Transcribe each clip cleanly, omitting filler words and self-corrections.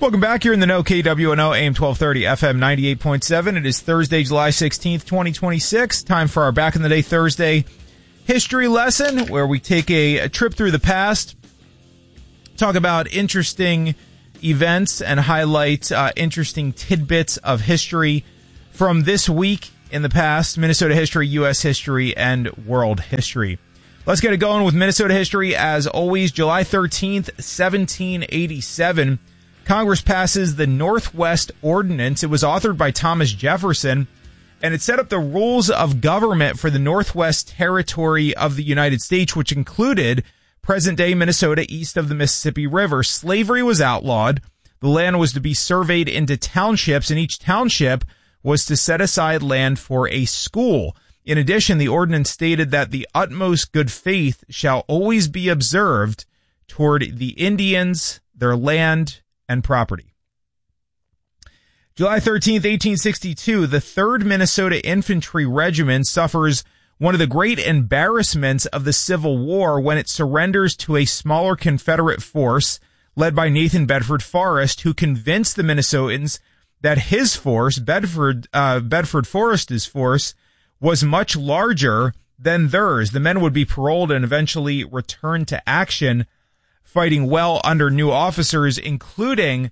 Welcome back. You're in the know, KWNO, AM 1230, FM 98.7. It is Thursday, July 16th, 2026. Time for our Back in the Day Thursday history lesson, where we take a trip through the past, talk about interesting events, and highlight interesting tidbits of history from this week in the past: Minnesota history, U.S. history, and world history. Let's get it going with Minnesota history. As always, July 13th, 1787. Congress passes the Northwest Ordinance. It was authored by Thomas Jefferson, and it set up the rules of government for the Northwest Territory of the United States, which included present-day Minnesota east of the Mississippi River. Slavery was outlawed. The land was to be surveyed into townships, and each township was to set aside land for a school. In addition, the ordinance stated that the utmost good faith shall always be observed toward the Indians, their land, and property. July 13th, 1862, the 3rd Minnesota Infantry Regiment suffers one of the great embarrassments of the Civil War when it surrenders to a smaller Confederate force led by Nathan Bedford Forrest, who convinced the Minnesotans that his force, Bedford Forrest's force, was much larger than theirs. The men would be paroled and eventually returned to action, fighting well under new officers, including,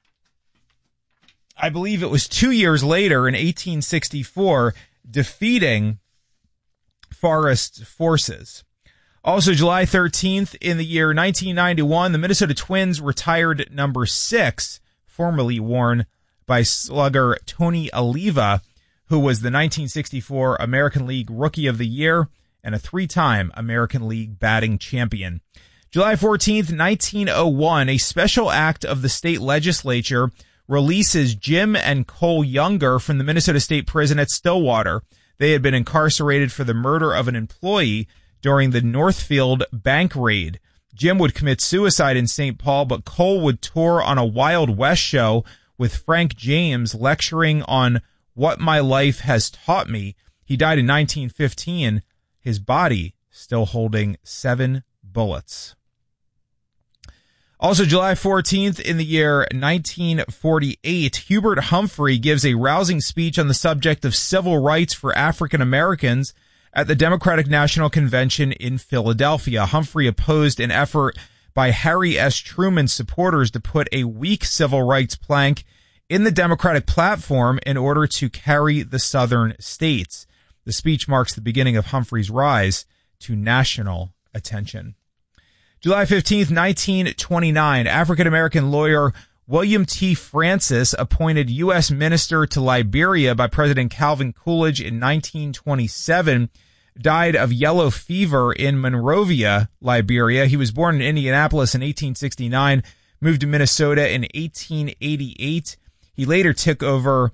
I believe it was 2 years later in 1864, defeating Forrest's forces. Also, July 13th, in the year 1991, the Minnesota Twins retired number 6, formerly worn by slugger Tony Oliva, who was the 1964 American League Rookie of the Year and a 3-time American League batting champion. July 14th, 1901, a special act of the state legislature releases Jim and Cole Younger from the Minnesota State Prison at Stillwater. They had been incarcerated for the murder of an employee during the Northfield bank raid. Jim would commit suicide in St. Paul, but Cole would tour on a Wild West show with Frank James, lecturing on what my life has taught me. He died in 1915, his body still holding 7 bullets. Also, July 14th, in the year 1948, Hubert Humphrey gives a rousing speech on the subject of civil rights for African Americans at the Democratic National Convention in Philadelphia. Humphrey opposed an effort by Harry S. Truman's supporters to put a weak civil rights plank in the Democratic platform in order to carry the southern states. The speech marks the beginning of Humphrey's rise to national attention. July 15th, 1929, African-American lawyer William T. Francis, appointed U.S. Minister to Liberia by President Calvin Coolidge in 1927, died of yellow fever in Monrovia, Liberia. He was born in Indianapolis in 1869, moved to Minnesota in 1888. He later took over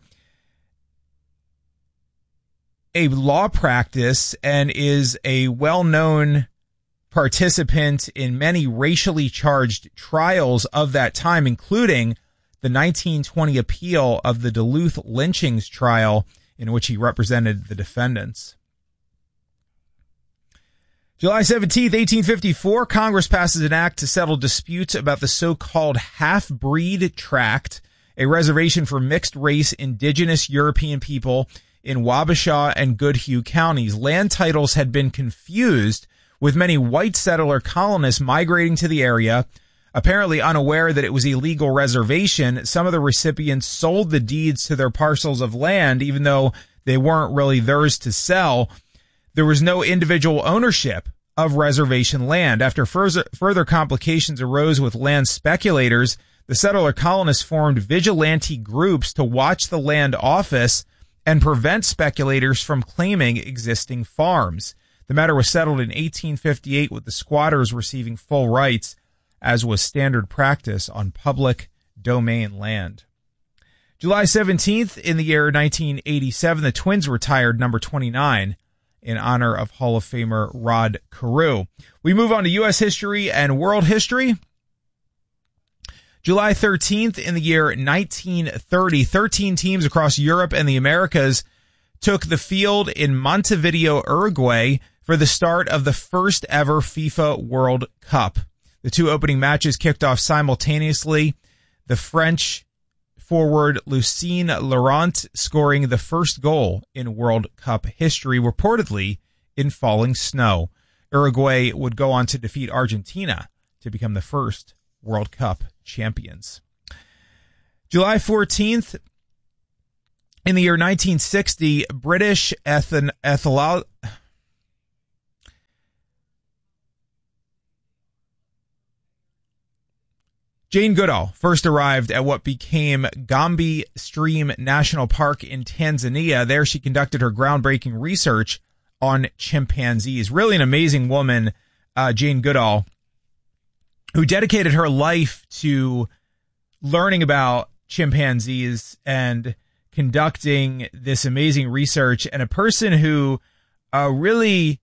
a law practice and is a well-known participant in many racially charged trials of that time, including the 1920 appeal of the Duluth lynchings trial, in which he represented the defendants. July 17th, 1854, Congress passes an act to settle disputes about the so-called Half-Breed Tract, a reservation for mixed-race indigenous European people in Wabasha and Goodhue counties. Land titles had been confused, with many white settler colonists migrating to the area. Apparently unaware that it was a legal reservation, some of the recipients sold the deeds to their parcels of land, even though they weren't really theirs to sell. There was no individual ownership of reservation land. After further complications arose with land speculators, the settler colonists formed vigilante groups to watch the land office and prevent speculators from claiming existing farms. The matter was settled in 1858, with the squatters receiving full rights, as was standard practice on public domain land. July 17th, in the year 1987, the Twins retired number 29 in honor of Hall of Famer Rod Carew. We move on to U.S. history and world history. July 13th, in the year 1930, 13 teams across Europe and the Americas took the field in Montevideo, Uruguay, for the start of the first ever FIFA World Cup. The two opening matches kicked off simultaneously. the French forward Lucien Laurent scoring the first goal in World Cup history, reportedly in falling snow. Uruguay would go on to defeat Argentina to become the first World Cup champions. July 14th, in the year 1960, British Jane Goodall first arrived at what became Gombe Stream National Park in Tanzania. There she conducted her groundbreaking research on chimpanzees. Really an amazing woman, Jane Goodall, who dedicated her life to learning about chimpanzees and conducting this amazing research, and a person who really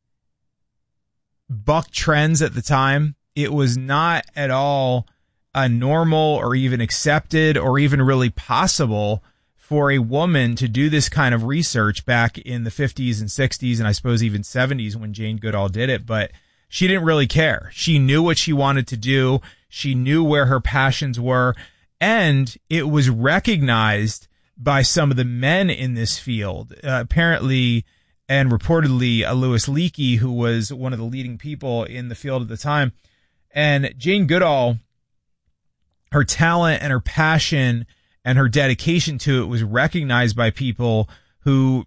bucked trends at the time. It was not at all normal or even accepted or even really possible for a woman to do this kind of research back in the 50s and 60s and I suppose even 70s when Jane Goodall did it. But she didn't really care. She knew what she wanted to do. She knew where her passions were. And it was recognized by some of the men in this field, apparently and reportedly Louis Leakey, who was one of the leading people in the field at the time. And Jane Goodall, her talent and her passion and her dedication to it was recognized by people who,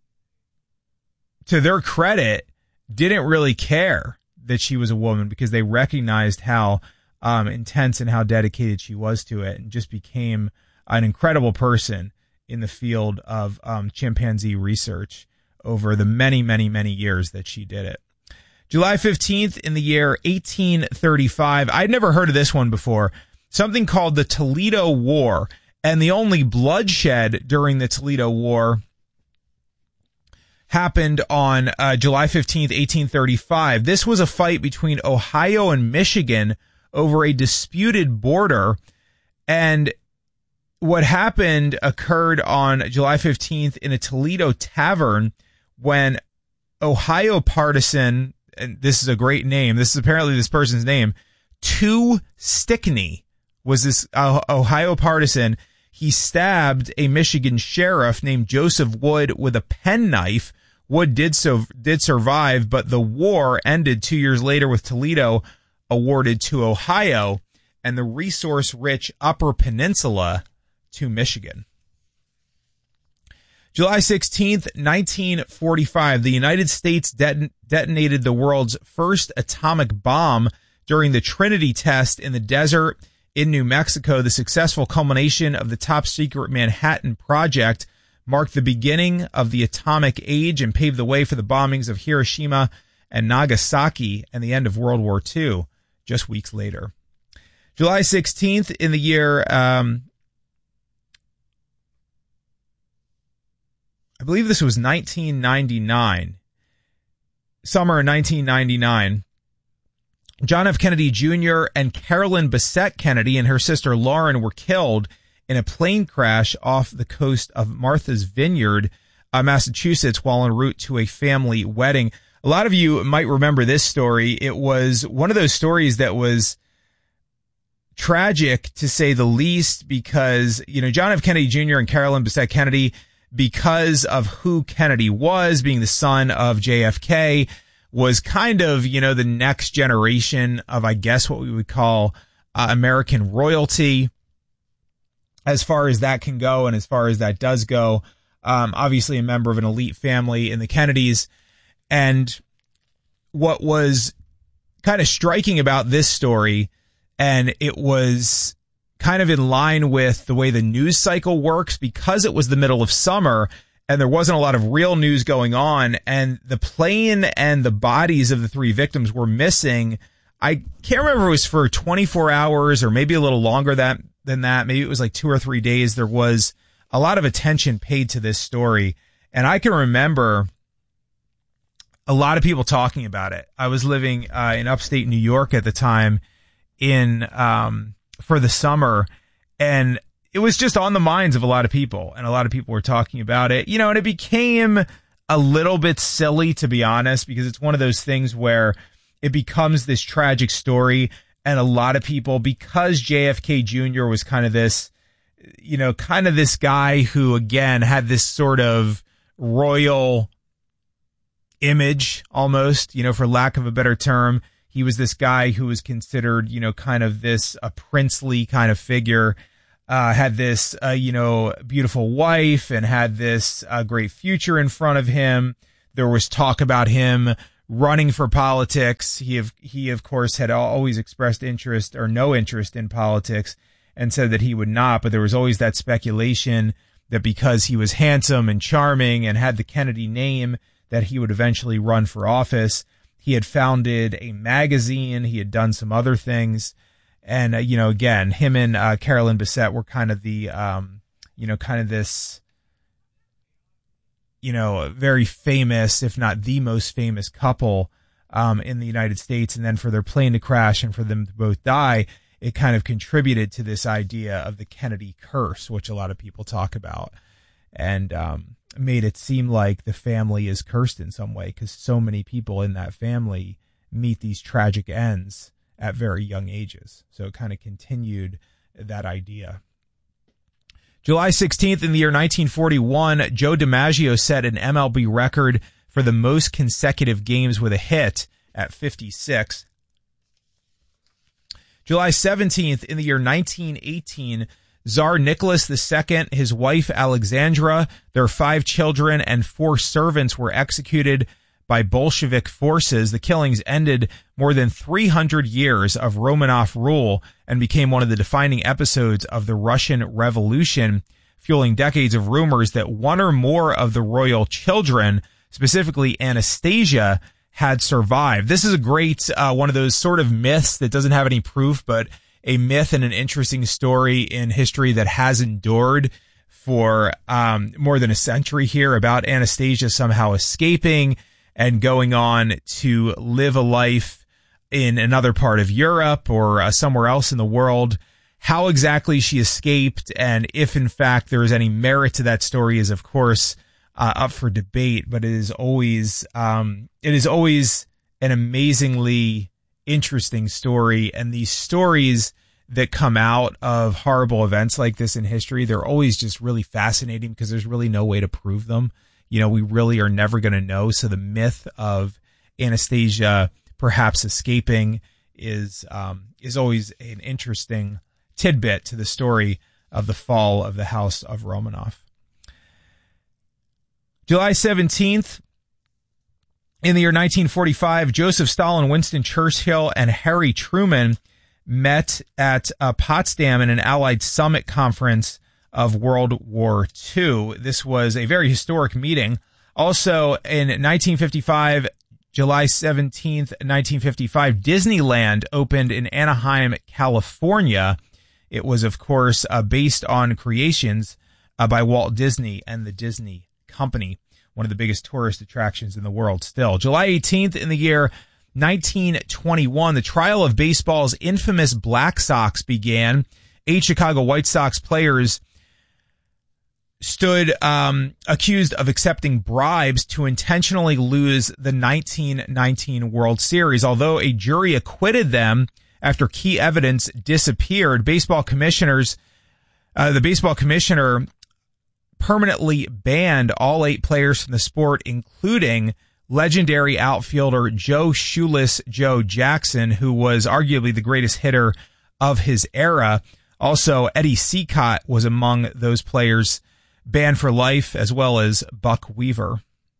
to their credit, didn't really care that she was a woman because they recognized how intense and how dedicated she was to it, and just became an incredible person in the field of chimpanzee research over the many, many, many years that she did it. July 15th in the year 1835. I'd never heard of this one before. Something called the Toledo War, and the only bloodshed during the Toledo War happened on July 15th, 1835. This was a fight between Ohio and Michigan over a disputed border, and what happened occurred on July 15th in a Toledo tavern when Ohio partisan, and this is a great name, this is apparently this person's name, Two Stickney was this Ohio partisan. He stabbed a Michigan sheriff named Joseph Wood with a penknife. Wood did survive, but the war ended 2 years later with Toledo awarded to Ohio and the resource-rich Upper Peninsula to Michigan. July 16th, 1945, the United States detonated the world's first atomic bomb during the Trinity test in the desert in New Mexico. The successful culmination of the top-secret Manhattan Project marked the beginning of the atomic age and paved the way for the bombings of Hiroshima and Nagasaki and the end of World War II just weeks later. July 16th in the year, I believe this was 1999, summer of 1999, John F. Kennedy Jr. and Carolyn Bessette Kennedy and her sister Lauren were killed in a plane crash off the coast of Martha's Vineyard, Massachusetts, while en route to a family wedding. A lot of you might remember this story. It was one of those stories that was tragic, to say the least, because, you know, John F. Kennedy Jr. and Carolyn Bessette Kennedy, because of who Kennedy was, being the son of JFK, was kind of, you know, the next generation of, I guess, what we would call American royalty, as far as that can go and as far as that does go. Obviously a member of an elite family in the Kennedys. And what was kind of striking about this story, and it was kind of in line with the way the news cycle works, because it was the middle of summer and there wasn't a lot of real news going on, and the plane and the bodies of the three victims were missing. I can't remember if it was for 24 hours or maybe a little longer than that. Maybe it was like 2 or 3 days. There was a lot of attention paid to this story, and I can remember a lot of people talking about it. I was living in upstate New York at the time for the summer, and it was just on the minds of a lot of people, and a lot of people were talking about it, you know, and it became a little bit silly, to be honest, because it's one of those things where it becomes this tragic story, and a lot of people, because JFK Jr. was kind of this kind of this guy who, again, had this sort of royal image almost, for lack of a better term. He was this guy who was considered, kind of this a princely kind of figure, had this, beautiful wife and had this great future in front of him. There was talk about him running for politics. He of course had always expressed interest or no interest in politics and said that he would not, but there was always that speculation that because he was handsome and charming and had the Kennedy name that he would eventually run for office. He had founded a magazine. He had done some other things. And, again, him and Carolyn Bessette were kind of the, kind of this, very famous, if not the most famous couple in the United States. And then for their plane to crash and for them to both die, it kind of contributed to this idea of the Kennedy curse, which a lot of people talk about, and made it seem like the family is cursed in some way because so many people in that family meet these tragic ends at very young ages. So it kind of continued that idea. July 16th in the year 1941, Joe DiMaggio set an MLB record for the most consecutive games with a hit at 56. July 17th in the year 1918, Tsar Nicholas II, his wife Alexandra, their 5 children, and 4 servants were executed by Bolshevik forces. The killings ended more than 300 years of Romanov rule and became one of the defining episodes of the Russian Revolution, fueling decades of rumors that one or more of the royal children, specifically Anastasia, had survived. This is a great, one of those sort of myths that doesn't have any proof, but a myth and an interesting story in history that has endured for more than a century here about Anastasia somehow escaping and going on to live a life in another part of Europe or somewhere else in the world. How exactly she escaped and if in fact there is any merit to that story is of course up for debate, but it is always an amazingly interesting story. And these stories that come out of horrible events like this in history, they're always just really fascinating because there's really no way to prove them. We really are never going to know. So the myth of Anastasia perhaps escaping is always an interesting tidbit to the story of the fall of the House of Romanov. July 17th, in the year 1945, Joseph Stalin, Winston Churchill, and Harry Truman met at Potsdam in an Allied summit conference of World War II. This was a very historic meeting. Also, in 1955, July 17th, 1955, Disneyland opened in Anaheim, California. It was, of course, based on creations by Walt Disney and the Disney Company, one of the biggest tourist attractions in the world still. July 18th in the year 1921, the trial of baseball's infamous Black Sox began. 8 Chicago White Sox players stood accused of accepting bribes to intentionally lose the 1919 World Series. Although a jury acquitted them after key evidence disappeared, the baseball commissioner permanently banned all 8 players from the sport, including legendary outfielder Joe Shoeless Joe Jackson, who was arguably the greatest hitter of his era. Also, Eddie Seacott was among those players banned for life, as well as Buck Weaver.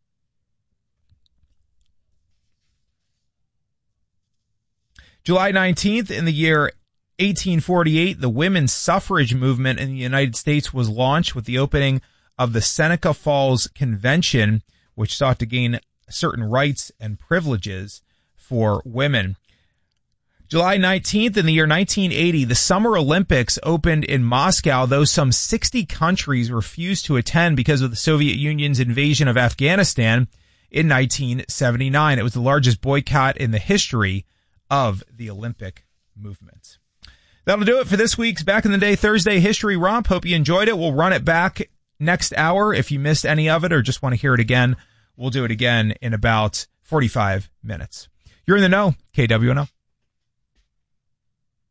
July 19th, in the year 1848, the women's suffrage movement in the United States was launched with the opening of the Seneca Falls Convention, which sought to gain certain rights and privileges for women. July 19th, in the year 1980, the Summer Olympics opened in Moscow, though some 60 countries refused to attend because of the Soviet Union's invasion of Afghanistan in 1979. It was the largest boycott in the history of the Olympic movement. That'll do it for this week's Back in the Day Thursday History Romp. Hope you enjoyed it. We'll run it back next hour. If you missed any of it or just want to hear it again, we'll do it again in about 45 minutes. You're in the know, KWNO.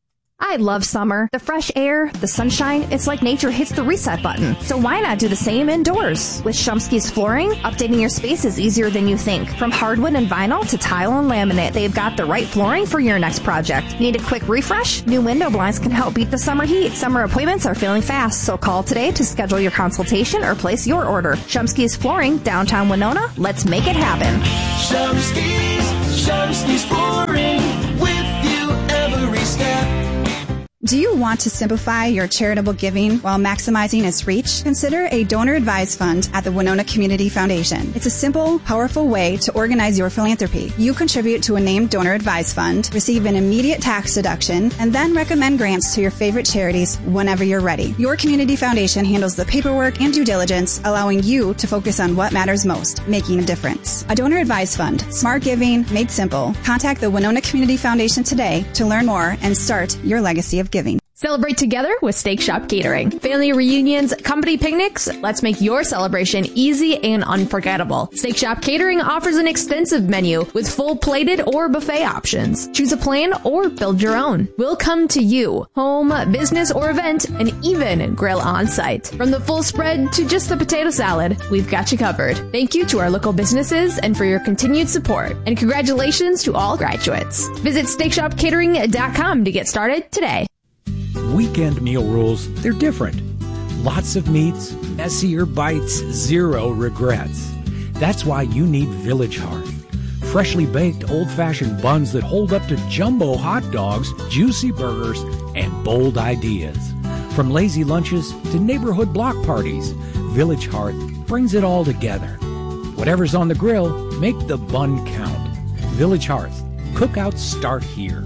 I love summer. The fresh air, the sunshine, it's like nature hits the reset button. So why not do the same indoors? With Shumsky's Flooring, updating your space is easier than you think. From hardwood and vinyl to tile and laminate, they've got the right flooring for your next project. Need a quick refresh? New window blinds can help beat the summer heat. Summer appointments are filling fast, so call today to schedule your consultation or place your order. Shumsky's Flooring, downtown Winona. Let's make it happen. Shumsky's Flooring, with you every step. Do you want to simplify your charitable giving while maximizing its reach? Consider a donor-advised fund at the Winona Community Foundation. It's a simple, powerful way to organize your philanthropy. You contribute to a named donor-advised fund, receive an immediate tax deduction, and then recommend grants to your favorite charities whenever you're ready. Your community foundation handles the paperwork and due diligence, allowing you to focus on what matters most, making a difference. A donor-advised fund, smart giving made simple. Contact the Winona Community Foundation today to learn more and start your legacy of giving. Celebrate together with Steak Shop Catering. Family reunions, company picnics, let's make your celebration easy and unforgettable. Steak Shop Catering offers an extensive menu with full plated or buffet options. Choose a plan or build your own. We'll come to you, home, business, or event, and even grill on site. From the full spread to just the potato salad, we've got you covered. Thank you to our local businesses and for your continued support. And congratulations to all graduates. Visit SteakShopCatering.com to get started today. Weekend meal rules, they're different. Lots of meats, messier bites, zero regrets. That's why you need Village Hearth. Freshly baked old-fashioned buns that hold up to jumbo hot dogs, juicy burgers, and bold ideas. From lazy lunches to neighborhood block parties, Village Hearth brings it all together. Whatever's on the grill, make the bun count. Village Hearth. Cookouts start here.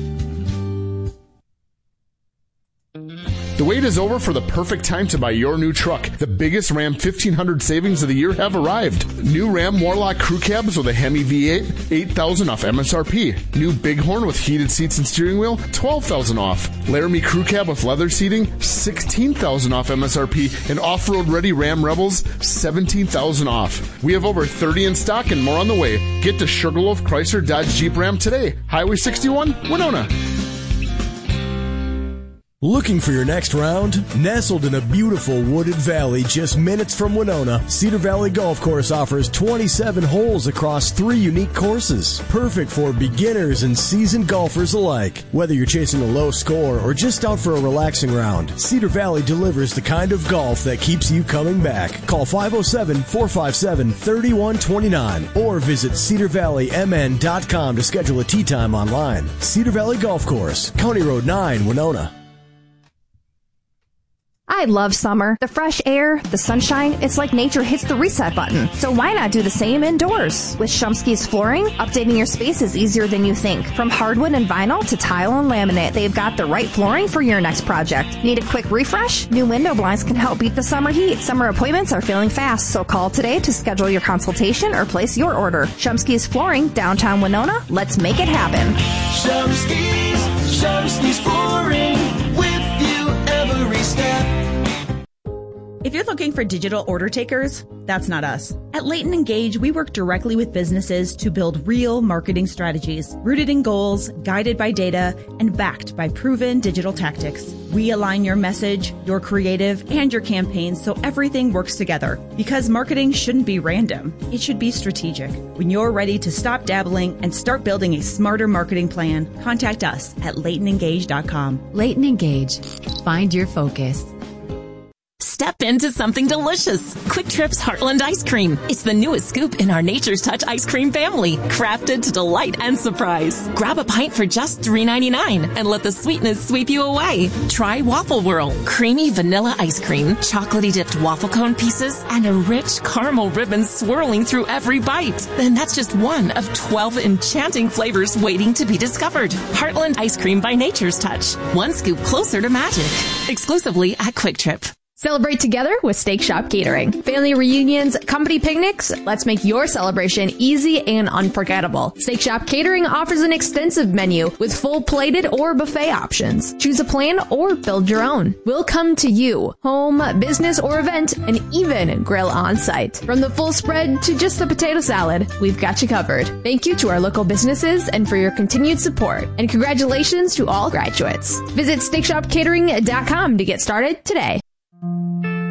The wait is over for the perfect time to buy your new truck. The biggest Ram 1500 savings of the year have arrived. New Ram Warlock crew cabs with a Hemi V8, $8,000 off MSRP. New Bighorn with heated seats and steering wheel, $12,000 off. Laramie crew cab with leather seating, $16,000 off MSRP. And off-road ready Ram Rebels, $17,000 off. We have over 30 in stock and more on the way. Get to Sugarloaf Chrysler Dodge Jeep Ram today. Highway 61, Winona. Looking for your next round? Nestled in a beautiful wooded valley just minutes from Winona, Cedar Valley Golf Course offers 27 holes across 3 unique courses. Perfect for beginners and seasoned golfers alike. Whether you're chasing a low score or just out for a relaxing round, Cedar Valley delivers the kind of golf that keeps you coming back. Call 507-457-3129 or visit cedarvalleymn.com to schedule a tee time online. Cedar Valley Golf Course, County Road 9, Winona. I love summer. The fresh air, the sunshine, it's like nature hits the reset button. So why not do the same indoors? With Shumsky's Flooring, updating your space is easier than you think. From hardwood and vinyl to tile and laminate, they've got the right flooring for your next project. Need a quick refresh? New window blinds can help beat the summer heat. Summer appointments are filling fast, so call today to schedule your consultation or place your order. Shumsky's Flooring, downtown Winona. Let's make it happen. Shumsky's Flooring, with you every step. If you're looking for digital order takers, that's not us. At Leighton Engage, we work directly with businesses to build real marketing strategies, rooted in goals, guided by data, and backed by proven digital tactics. We align your message, your creative, and your campaigns so everything works together. Because marketing shouldn't be random. It should be strategic. When you're ready to stop dabbling and start building a smarter marketing plan, contact us at LeightonEngage.com. Leighton Engage. Find your focus. Step into something delicious. Quick Trip's Heartland Ice Cream. It's the newest scoop in our Nature's Touch ice cream family, crafted to delight and surprise. Grab a pint for just $3.99 and let the sweetness sweep you away. Try Waffle Whirl, creamy vanilla ice cream, chocolatey dipped waffle cone pieces, and a rich caramel ribbon swirling through every bite. Then that's just one of 12 enchanting flavors waiting to be discovered. Heartland Ice Cream by Nature's Touch. One scoop closer to magic. Exclusively at Quick Trip. Celebrate together with Steak Shop Catering. Family reunions, company picnics, let's make your celebration easy and unforgettable. Steak Shop Catering offers an extensive menu with full plated or buffet options. Choose a plan or build your own. We'll come to you, home, business, or event, and even grill on site. From the full spread to just the potato salad, we've got you covered. Thank you to our local businesses and for your continued support. And congratulations to all graduates. Visit SteakShopCatering.com to get started today.